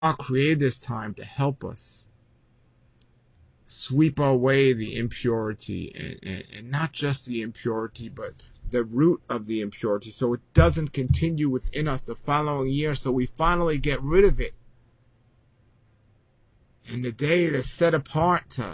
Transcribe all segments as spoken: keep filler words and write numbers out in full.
God created this time to help us sweep away the impurity, and, and, and not just the impurity, but the root of the impurity, so it doesn't continue within us the following year, so we finally get rid of it. And the day that's set apart to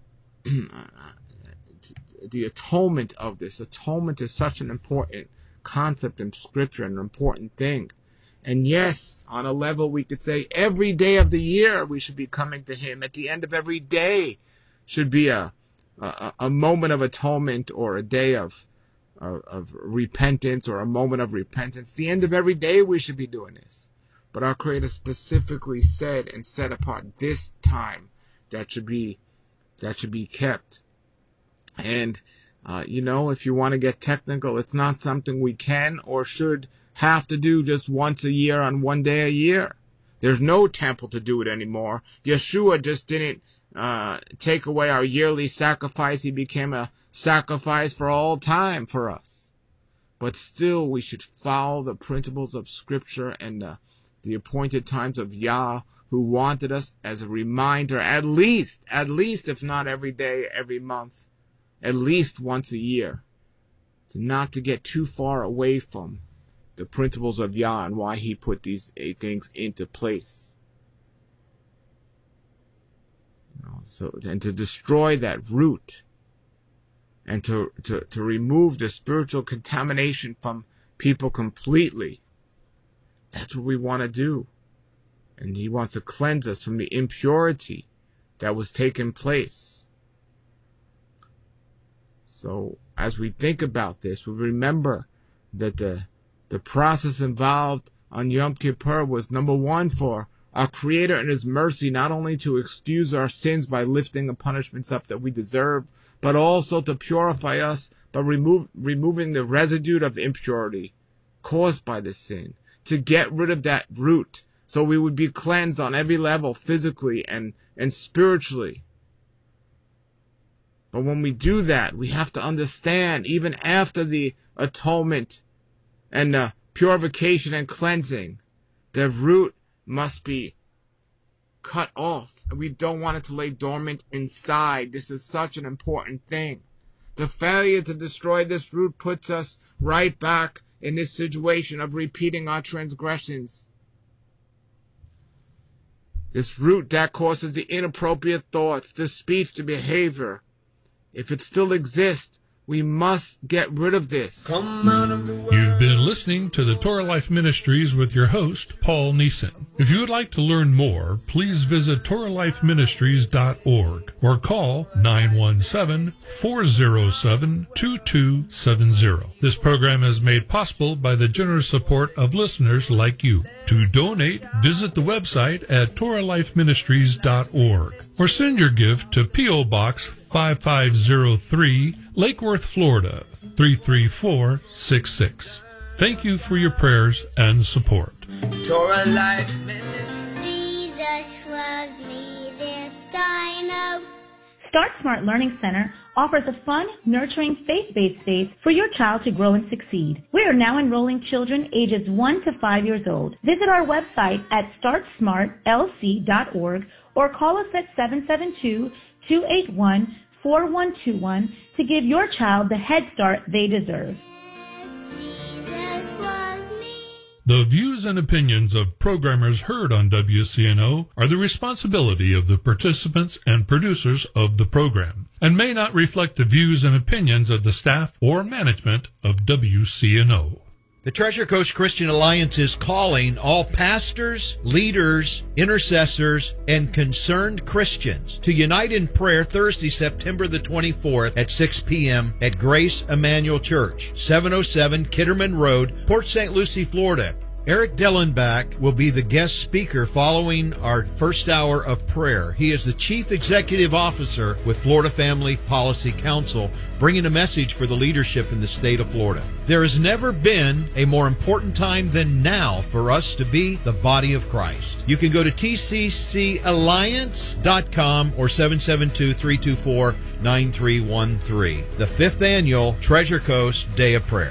the atonement of this. Atonement is such an important concept in Scripture, an important thing. And yes, on a level we could say every day of the year we should be coming to Him. At the end of every day should be a a, a moment of atonement, or a day of, of of repentance, or a moment of repentance. The end of every day we should be doing this. But our Creator specifically said and set apart this time that should be that should be kept. And uh, you know, if you want to get technical, it's not something we can or should have to do just once a year on one day a year. There's no temple to do it anymore. Yeshua just didn't uh, take away our yearly sacrifice. He became a sacrifice for all time for us. But still, we should follow the principles of Scripture and uh, the appointed times of Yah, who wanted us as a reminder, at least, at least if not every day, every month, at least once a year, to not to get too far away from the principles of Yah and why He put these eight things into place. You know, so, and to destroy that root, and to, to, to remove the spiritual contamination from people completely. That's what we want to do. And He wants to cleanse us from the impurity that was taking place. So as we think about this, we remember that the the process involved on Yom Kippur was, number one, for our Creator in His mercy not only to excuse our sins by lifting the punishments up that we deserve, but also to purify us by remove, removing the residue of impurity caused by the sin, to get rid of that root, so we would be cleansed on every level, physically and, and spiritually. But when we do that, we have to understand, even after the atonement and the purification and cleansing, the root must be cut off. We don't want it to lay dormant inside. This is such an important thing. The failure to destroy this root puts us right back in this situation of repeating our transgressions. This root that causes the inappropriate thoughts, the speech, the behavior. If it still exists, we must get rid of this. Come out of the world. You've been listening to the Torah Life Ministries with your host, Paul Neeson. If you would like to learn more, please visit Torah Life Ministries dot org or call nine one seven, four zero seven, two two seven zero. This program is made possible by the generous support of listeners like you. To donate, visit the website at Torah Life Ministries dot org or send your gift to P O. Box five five zero three, Lake Worth, Florida, three three four six six. Thank you for your prayers and support. Torah Life Ministries. Jesus loves me, this I know. Start Smart Learning Center offers a fun, nurturing, faith-based space for your child to grow and succeed. We are now enrolling children ages one to five years old. Visit our website at start smart l c dot org or call us at seven seven two, two eight one, four one two one to give your child the head start they deserve. Jesus loves me. The views and opinions of programmers heard on W C N O are the responsibility of the participants and producers of the program, and may not reflect the views and opinions of the staff or management of W C N O. The Treasure Coast Christian Alliance is calling all pastors, leaders, intercessors, and concerned Christians to unite in prayer Thursday, September the twenty-fourth at six p.m. at Grace Emmanuel Church, seven oh seven Kitterman Road, Port Saint Lucie, Florida. Eric Dellenbach will be the guest speaker following our first hour of prayer. He is the Chief Executive Officer with Florida Family Policy Council, bringing a message for the leadership in the state of Florida. There has never been a more important time than now for us to be the body of Christ. You can go to T C C alliance dot com or seven seven two, three two four, nine three one three. The fifth annual Treasure Coast Day of Prayer.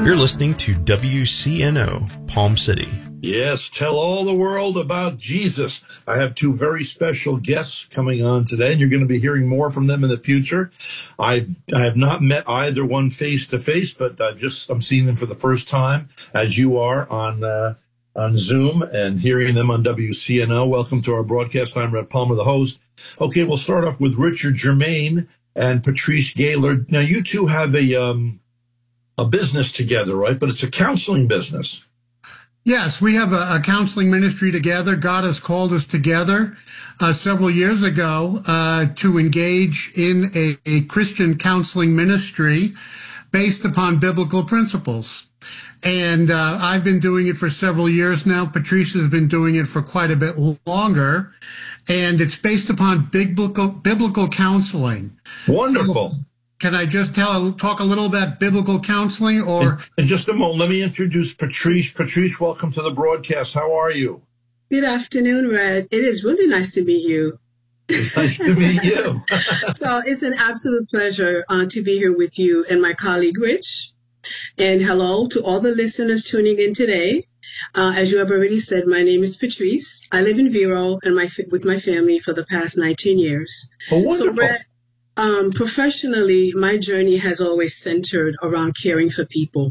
You're listening to W C N O, Palm City. Yes, tell all the world about Jesus. I have two very special guests coming on today, and you're going to be hearing more from them in the future. I I have not met either one face to face, but I just I'm seeing them for the first time, as you are on uh, on Zoom, and hearing them on W C N O. Welcome to our broadcast. I'm Red Palmer, the host. Okay, we'll start off with Richard Germain and Patrice Gaylord. Now, you two have a um, a business together, right? But it's a counseling business. Yes, we have a, a counseling ministry together. God has called us together uh, several years ago uh, to engage in a, a Christian counseling ministry based upon biblical principles. And uh, I've been doing it for several years now. Patrice has been doing it for quite a bit longer. And it's based upon biblical biblical counseling. Wonderful. So, can I just tell talk a little about biblical counseling? Or in, in just a moment, let me introduce Patrice. Patrice, welcome to the broadcast. How are you? Good afternoon, Red. It is really nice to meet you. It's nice to meet you. So it's an absolute pleasure uh, to be here with you and my colleague, Rich. And hello to all the listeners tuning in today. Uh, as you have already said, my name is Patrice. I live in Vero and my with my family for the past nineteen years. Oh, wonderful. So, Red, um, professionally, my journey has always centered around caring for people.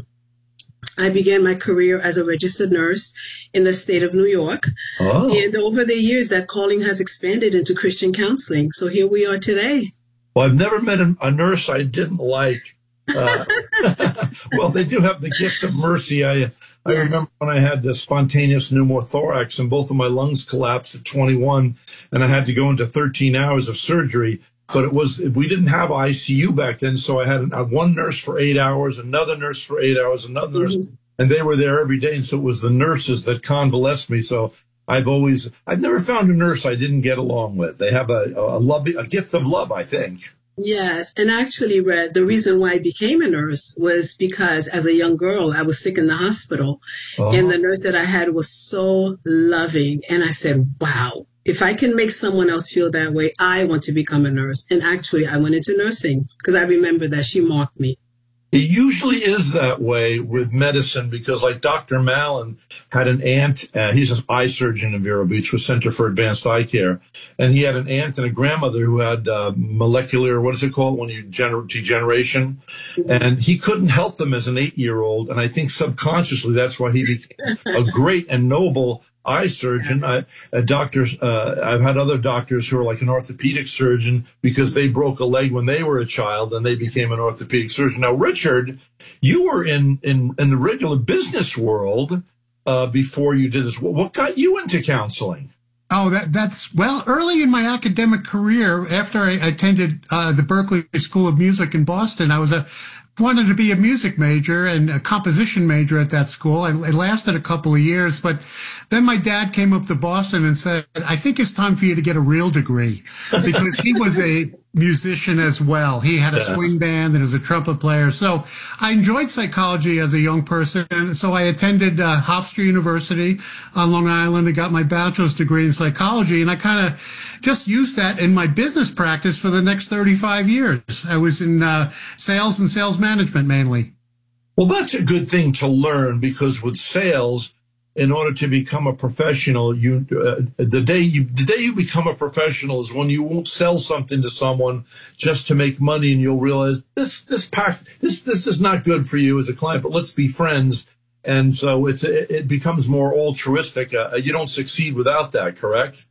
I began my career as a registered nurse in the state of New York. Oh. And over the years, that calling has expanded into Christian counseling. So here we are today. Well, I've never met a, a nurse I didn't like. Uh, well, they do have the gift of mercy. I I yes. remember when I had the spontaneous pneumothorax and both of my lungs collapsed at twenty-one, and I had to go into thirteen hours of surgery. But it was we didn't have I C U back then, so I had one nurse for eight hours, another nurse for eight hours, another nurse, mm-hmm. and they were there every day. And so it was the nurses that convalesced me. So I've always I've never found a nurse I didn't get along with. They have a a, love, a gift of love, I think. Yes. And actually, Red, the reason why I became a nurse was because as a young girl, I was sick in the hospital. Oh. And the nurse that I had was so loving. And I said, wow, if I can make someone else feel that way, I want to become a nurse. And actually, I went into nursing because I remember that she marked me. It usually is that way with medicine because, like Doctor Mallon had an aunt, uh, he's an eye surgeon in Vero Beach with Center for Advanced Eye Care, and he had an aunt and a grandmother who had uh, molecular, what is it called, when you gener- degeneration, and he couldn't help them as an eight-year-old, and I think subconsciously that's why he became a great and noble eye surgeon. I, uh, doctors, uh, I've had other doctors who are like an orthopedic surgeon because they broke a leg when they were a child and they became an orthopedic surgeon. Now, Richard, you were in, in, in the regular business world uh, before you did this. What got you into counseling? Oh, that that's well, early in my academic career, after I attended uh, the Berklee School of Music in Boston, I was a wanted to be a music major and a composition major at that school. It lasted a couple of years, but then my dad came up to Boston and said, I think it's time for you to get a real degree, because he was a musician as well. He had a yeah. swing band and was a trumpet player. So I enjoyed psychology as a young person. And so I attended uh, Hofstra University on Long Island and got my bachelor's degree in psychology. And I kind of just used that in my business practice for the next thirty-five years. I was in uh, sales and sales management mainly. Well, that's a good thing to learn, because with sales, in order to become a professional, you uh, the day you the day you become a professional is when you won't sell something to someone just to make money, and you'll realize this this pack this this is not good for you as a client, but let's be friends. And so it's it becomes more altruistic. Uh, you don't succeed without that, correct?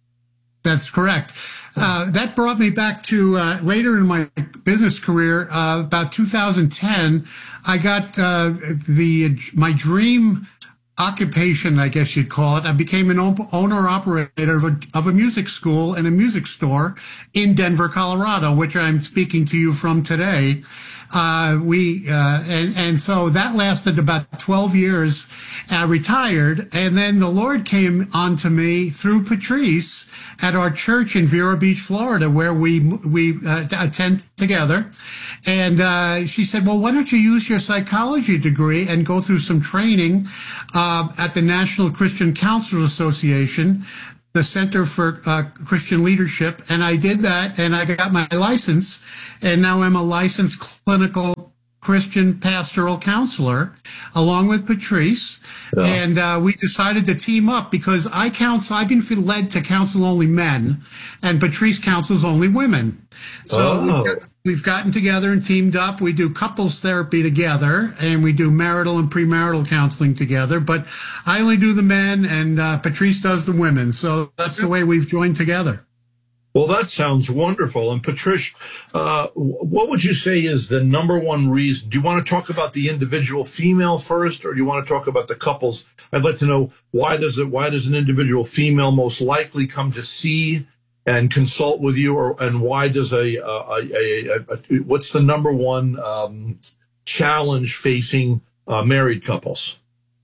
That's correct. Uh, that brought me back to uh, later in my business career, uh, about two thousand ten. I got uh, the my dream occupation, I guess you'd call it. I became an owner-operator of a, of a music school and a music store in Denver, Colorado, which I'm speaking to you from today. Uh, we, uh, and, and so that lasted about twelve years. I retired, and then the Lord came onto me through Patrice at our church in Vero Beach, Florida, where we, we, uh, attend together. And, uh, she said, well, why don't you use your psychology degree and go through some training, uh, at the National Christian Counselors Association, the Center for uh, Christian Leadership. And I did that, and I got my license, and now I'm a licensed clinical Christian pastoral counselor, along with Patrice. Yeah. And uh, we decided to team up because I counsel, I've been led to counsel only men, and Patrice counsels only women. So oh. we've, got, we've gotten together and teamed up. We do couples therapy together, and we do marital and premarital counseling together. But I only do the men, and uh, Patrice does the women. So that's the way we've joined together. Well, that sounds wonderful. And Patrice, uh, what would you say is the number one reason? Do you want to talk about the individual female first, or do you want to talk about the couples? I'd like to know why does it? Why does an individual female most likely come to see and consult with you, or and why does a, a, a, a, a what's the number one um, challenge facing uh, married couples?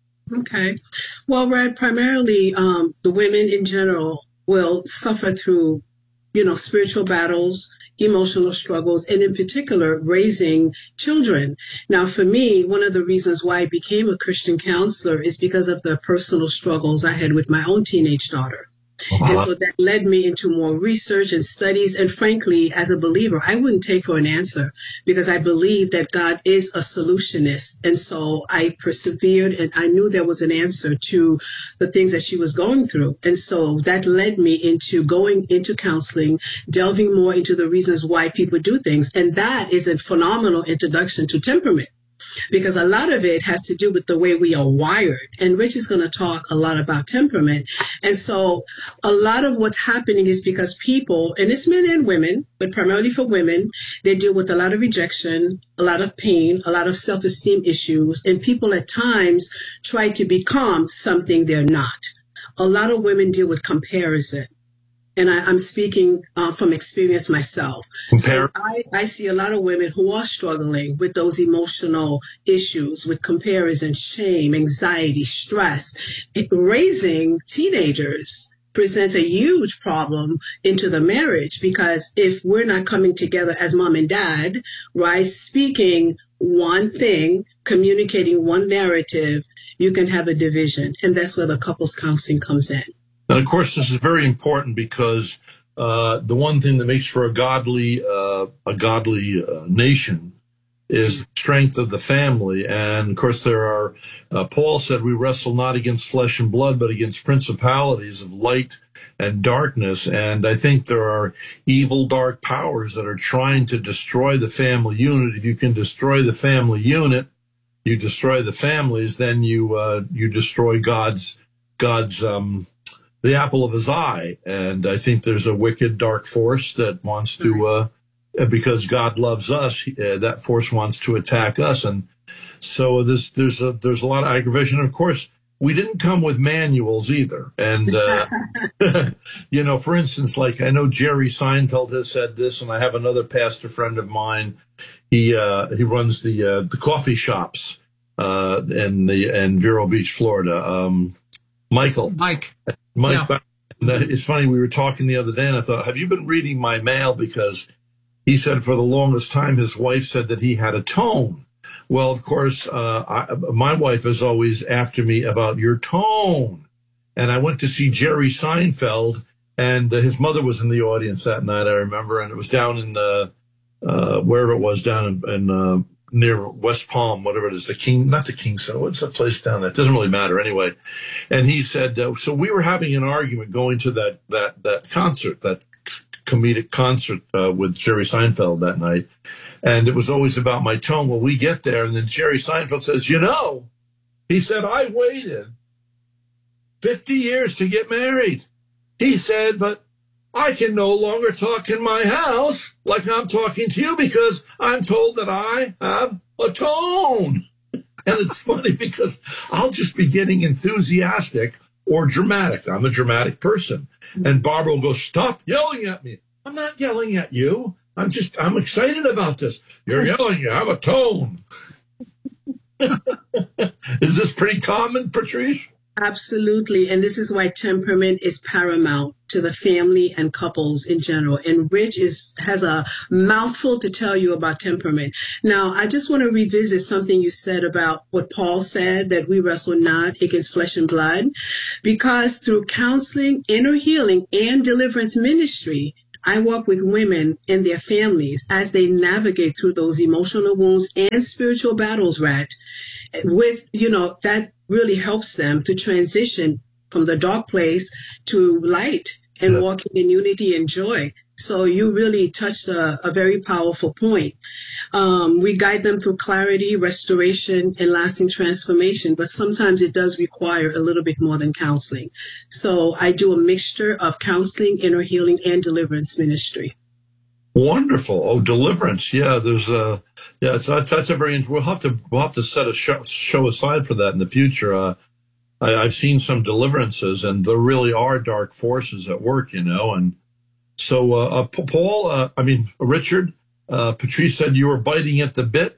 Okay, well, Red, primarily um, the women in general will suffer through, you know, spiritual battles, emotional struggles, and in particular, raising children. Now, for me, one of the reasons why I became a Christian counselor is because of the personal struggles I had with my own teenage daughter. Uh-huh. And so that led me into more research and studies. And frankly, as a believer, I wouldn't take for an answer because I believe that God is a solutionist. And so I persevered and I knew there was an answer to the things that she was going through. And so that led me into going into counseling, delving more into the reasons why people do things. And that is a phenomenal introduction to temperament, because a lot of it has to do with the way we are wired. And Rich is going to talk a lot about temperament. And so a lot of what's happening is because people, and it's men and women, but primarily for women, they deal with a lot of rejection, a lot of pain, a lot of self-esteem issues, and people at times try to become something they're not. A lot of women deal with comparison. And I, I'm speaking uh, from experience myself. So I, I see a lot of women who are struggling with those emotional issues, with comparison, shame, anxiety, stress. It, raising teenagers presents a huge problem into the marriage, because if we're not coming together as mom and dad, right, speaking one thing, communicating one narrative, you can have a division. And that's where the couples counseling comes in. And of course, this is very important because uh, the one thing that makes for a godly, uh, a godly uh, nation is the strength of the family. And of course, there are. Uh, Paul said, "We wrestle not against flesh and blood, but against principalities of light and darkness." And I think there are evil, dark powers that are trying to destroy the family unit. If you can destroy the family unit, you destroy the families. Then you uh, you destroy God's God's. Um, the apple of his eye. And I think there's a wicked, dark force that wants to, uh, because God loves us, uh, that force wants to attack us. And so there's, there's a, there's a lot of aggravation. And of course, we didn't come with manuals either. And, uh, you know, for instance, like I know Jerry Seinfeld has said this, and I have another pastor friend of mine. He, uh, he runs the, uh, the coffee shops, uh, in the, in Vero Beach, Florida. Um, Michael. Mike. Mike, yeah. And, uh, it's funny, we were talking the other day, and I thought, have you been reading my mail? Because he said for the longest time, his wife said that he had a tone. Well, of course, uh, I, my wife is always after me about your tone. And I went to see Jerry Seinfeld, and uh, his mother was in the audience that night, I remember, and it was down in the, uh, wherever it was, down in, in uh, near West Palm, whatever it is, the King, not the King Center. What's that place down there? It doesn't really matter anyway. And he said, uh, so we were having an argument going to that, that, that concert, that comedic concert, uh, with Jerry Seinfeld that night. And it was always about my tone. Well, we get there, and then Jerry Seinfeld says, you know, he said, I waited fifty years to get married. He said, but I can no longer talk in my house like I'm talking to you because I'm told that I have a tone. And it's funny because I'll just be getting enthusiastic or dramatic. I'm a dramatic person. And Barbara will go, stop yelling at me. I'm not yelling at you. I'm just, I'm excited about this. You're yelling, you have a tone. Is this pretty common, Patrice? Absolutely. And this is why temperament is paramount to the family and couples in general. And Rich is has a mouthful to tell you about temperament. Now, I just want to revisit something you said about what Paul said, that we wrestle not against flesh and blood, because through counseling, inner healing, and deliverance ministry, I work with women and their families as they navigate through those emotional wounds and spiritual battles, Rat, with, you know, that really helps them to transition from the dark place to light and yeah. walking in unity and joy. So you really touched a, a very powerful point. Um, we guide them through clarity, restoration, and lasting transformation, but sometimes it does require a little bit more than counseling. So I do a mixture of counseling, inner healing, and deliverance ministry. Wonderful. Oh, deliverance. Yeah, there's a, yeah, it's, that's, that's a very, we'll have to, we'll have to set a show, show aside for that in the future. Uh, I, I've seen some deliverances, and there really are dark forces at work, you know, and so, uh, uh, Paul, uh, I mean, Richard, uh, Patrice said you were biting at the bit.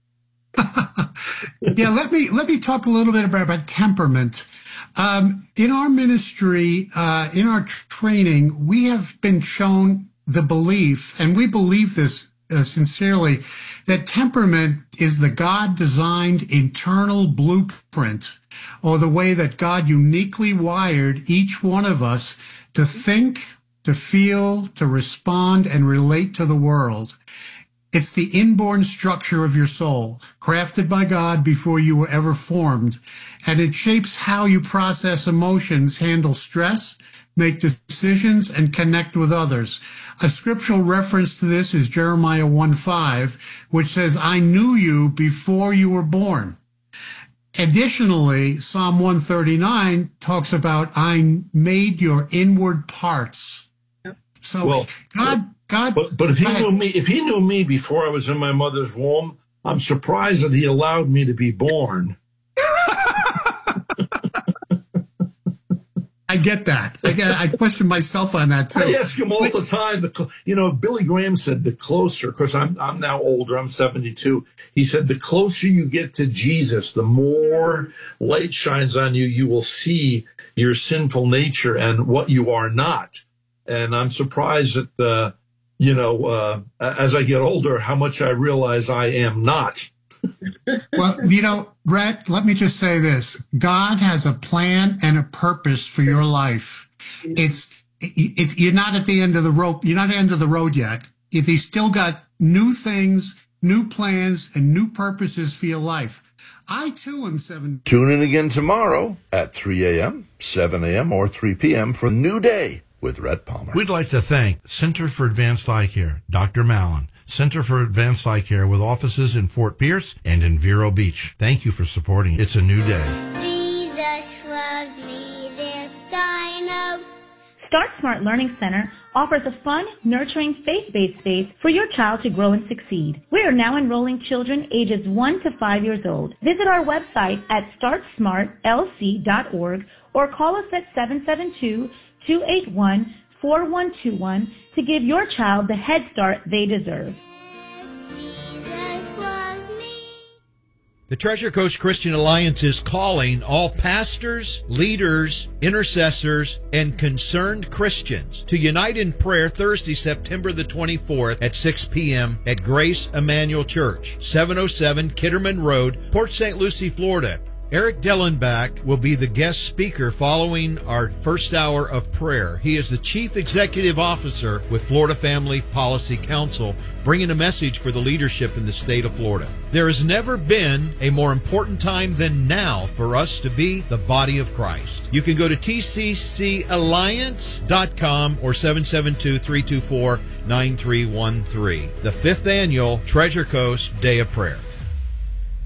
yeah, let me let me talk a little bit about, about temperament. Um, in our ministry, uh, in our training, we have been shown the belief, and we believe this uh, sincerely, that temperament is the God-designed internal blueprint, or the way that God uniquely wired each one of us to think, to feel, to respond, and relate to the world. It's the inborn structure of your soul, crafted by God before you were ever formed, and it shapes how you process emotions, handle stress, make decisions, and connect with others. A scriptural reference to this is Jeremiah one five, which says, I knew you before you were born. Additionally, Psalm one thirty-nine talks about, I made your inward parts. So well, God, God, but, but if he knew me, if he knew me before I was in my mother's womb, I'm surprised that he allowed me to be born. I get that. I get. I question myself on that too. I ask him all the time. The, you know, Billy Graham said the closer, because I'm I'm now older. I'm seventy-two. He said the closer you get to Jesus, the more light shines on you. You will see your sinful nature and what you are not. And I'm surprised that, uh, you know, uh, as I get older, how much I realize I am not. Well, you know, Brett, let me just say this. God has a plan and a purpose for your life. It's, it's, you're not at the end of the rope. You're not at the end of the road yet. If He's still got new things, new plans, and new purposes for your life. I, too, am seven. Tune in again tomorrow at three a.m., seven a.m., or three p.m. for a new day with Rhett Palmer. We'd like to thank Center for Advanced Eye Care, Doctor Mallon, Center for Advanced Eye Care with offices in Fort Pierce and in Vero Beach. Thank you for supporting It's a New Day. Jesus loves me, this I know. Start Smart Learning Center offers a fun, nurturing, faith-based space for your child to grow and succeed. We are now enrolling children ages one to five years old. Visit our website at start smart l c dot org or call us at seven seven two, two eight one, four one two one to give your child the head start they deserve. Jesus loves me. The Treasure Coast Christian Alliance is calling all pastors, leaders, intercessors, and concerned Christians to unite in prayer Thursday, September the twenty-fourth at six p.m. at Grace Emmanuel Church, seven oh seven Kitterman Road, Port Saint Lucie, Florida. Eric Dellenbach will be the guest speaker following our first hour of prayer. He is the Chief Executive Officer with Florida Family Policy Council, bringing a message for the leadership in the state of Florida. There has never been a more important time than now for us to be the body of Christ. You can go to t c c alliance dot com or seven seven two, three two four, nine three one three. The fifth annual Treasure Coast Day of Prayer.